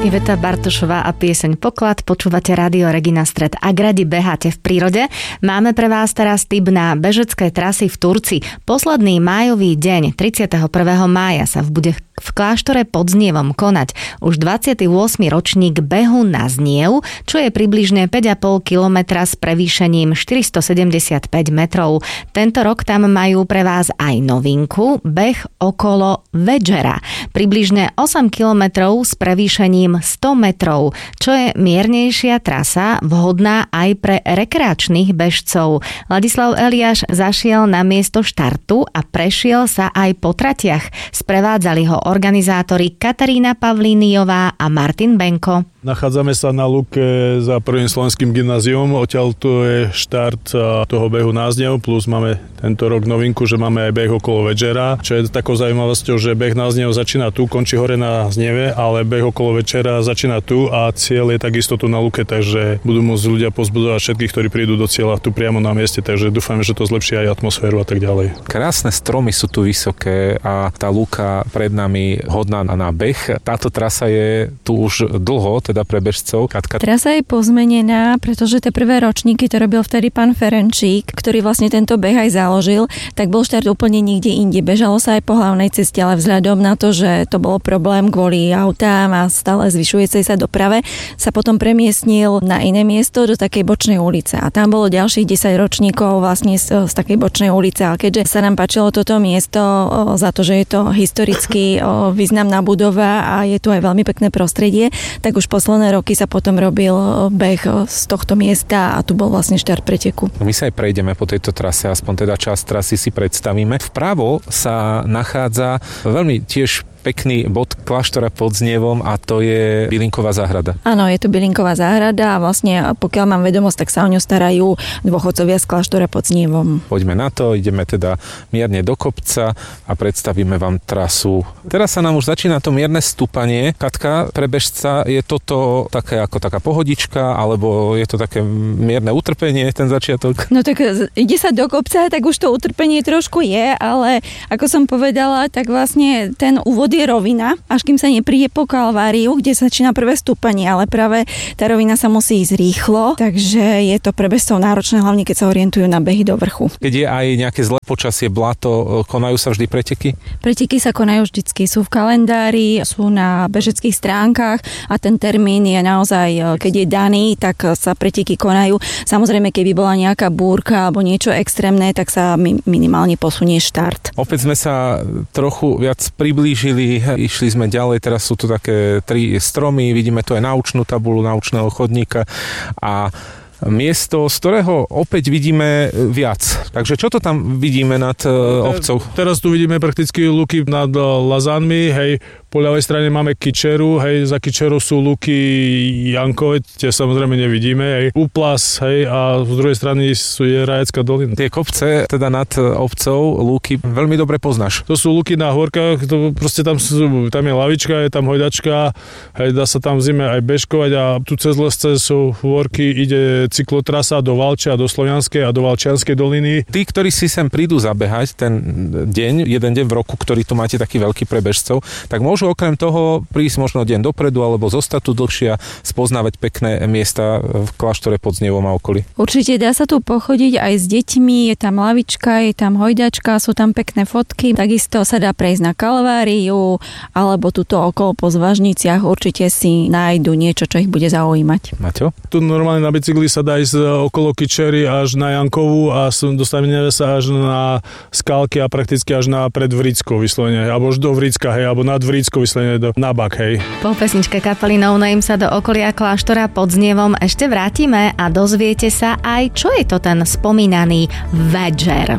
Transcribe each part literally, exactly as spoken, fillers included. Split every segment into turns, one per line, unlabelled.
Iveta Bartošová a pieseň Poklad. Počúvate Rádio Regina Stred. Ak radi beháte v prírode, máme pre vás teraz tip na bežecké trasy v Turci. Posledný májový deň, tridsiateho prvého mája, sa bude v kláštore pod Znievom konať už dvadsiaty ôsmy ročník behu na Zniev, čo je približne päť a pol kilometra s prevýšením štyristosedemdesiatpäť metrov. Tento rok tam majú pre vás aj novinku, beh okolo Vedžera. Približne osem kilometrov s prevýšením sto metrov, čo je miernejšia trasa, vhodná aj pre rekreačných bežcov. Ladislav Eliáš zašiel na miesto štartu a prešiel sa aj po tratiach. Sprevádzali ho organizátori Katarína Pavlíniová a Martin Benko.
Nachádzame sa na lúke za prvým slovenským gymnáziom. Odtiaľ tu je štart toho behu na Zniev, plus máme tento rok novinku, že máme aj beh okolo Vedžera, čo je takou zaujímavosťou, že beh na Zniev začína tu, končí hore na Znieve, ale beh okolo Vedžera začína tu a cieľ je takisto tu na lúke, takže budú môcť ľudia pozbudzovať všetkých, ktorí prídu do cieľa tu priamo na mieste, takže dúfame, že to zlepší aj atmosféru a tak ďalej.
Krásne stromy sú tu vysoké a tá lúka pred nami hodná na beh. Táto trasa je tu už dlho, teda pre bežcov. Katka.
Trasa je pozmenená, pretože tie prvé ročníky to robil vtedy pán Ferenčík, ktorý vlastne tento beh aj založil, tak bol štart úplne niekde inde. Bežalo sa aj po hlavnej ceste, ale vzhľadom na to, že to bolo problém kvôli autám a stále zvyšujúcej sa doprave, sa potom premiestnil na iné miesto do takej bočnej ulice. A tam bolo ďalších desať ročníkov vlastne z, z takej bočnej ulice. A keďže sa nám páčilo toto miesto o, za to, že je to historicky o, významná budova a je tu aj veľmi pekné prostredie, tak už posledné roky sa potom robil beh z tohto miesta a tu bol vlastne štart preteku.
My sa aj prejdeme po tejto trase, aspoň teda časť trasy si predstavíme. Vpravo sa nachádza veľmi tiež pekný bod kláštora pod Znievom a to je Bylinková záhrada.
Áno, je to Bylinková záhrada a vlastne pokiaľ mám vedomosť, tak sa o ňu starajú dôchodcovia z kláštora pod Znievom.
Poďme na to, ideme teda mierne do kopca a predstavíme vám trasu. Teraz sa nám už začína to mierne stúpanie. Katka, pre bežca je toto také ako taká pohodička, alebo je to také mierne utrpenie, ten začiatok?
No tak ide sa do kopca, tak už to utrpenie trošku je, ale ako som povedala, tak vlastne ten úvod je rovina, až kým sa nepríde po Kalváriu, kde sa začína prvé stúpanie, ale práve tá rovina sa musí ísť rýchlo, takže je to pre bežcov náročné, hlavne keď sa orientujú na behy do vrchu.
Keď je aj nejaké zlé počasie, blato, konajú sa vždy preteky?
Preteky sa konajú vždycky, sú v kalendári, sú na bežeckých stránkach a ten termín je naozaj, keď je daný, tak sa preteky konajú. Samozrejme, keby bola nejaká búrka alebo niečo extrémne, tak sa minimálne posunie štart.
Opäť sme sa trochu viac priblížili, išli sme ďalej, teraz sú tu také tri stromy, vidíme tu aj naučnú tabuľu, naučného chodníka a miesto, z ktorého opäť vidíme viac. Takže čo to tam vidíme nad uh, obcov?
Teraz tu vidíme prakticky luky nad Lazánmi, hej, po ľavej strane máme Kičeru, hej, za Kičerou sú luky Jankové, tie samozrejme nevidíme, hej, Uplas, hej, a z druhej strany sú je Rajecká dolina.
Tie kopce, teda nad obcov, lúky, veľmi dobre poznáš.
To sú luky na horkách, to proste tam sú, tam je lavička, je tam hojdačka, hej, dá sa tam v zime aj bežkovať a tu cez lesce sú horky, ide cyklotrasa do Valča, do Slovianskej a do Valčianskej doliny.
Tí, ktorí si sem prídu zabehať ten deň, jeden deň v roku, ktorý tu máte taký veľký pre bežcov, tak môžu okrem toho prísť možno deň dopredu alebo zostať tu dlhšie a spoznávať pekné miesta v kláštore pod Znievom a okolí.
Určite dá sa tu pochodiť aj s deťmi, je tam lavička, je tam hojdačka, sú tam pekné fotky, takisto sa dá prejsť na Kalváriu alebo tuto okolo po Zvažniciach, určite si nájdu niečo, čo ich bude zaujímať.
Maťo?
Tu normálne na bicykli sa dá ísť okolo Kičery až na Jankovú a dostaneme sa až na Skalky a prakticky až na pred Vrickou vyslovene, alebo až do Vricka, hej, alebo nad Vrickou vyslovene do Nabak, hej.
Po pesničke kapely No Name sa do okolia kláštora pod Znievom ešte vrátime a dozviete sa aj, čo je to ten spomínaný Vedžer.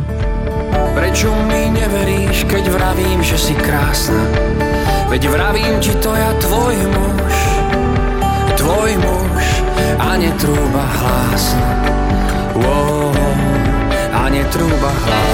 Prečo mi neveríš, keď vravím, že si krásna? Veď vravím ti to ja, tvoj muž, tvoj muž, a netrúba hlásna. Wow, a netrúba hlásna.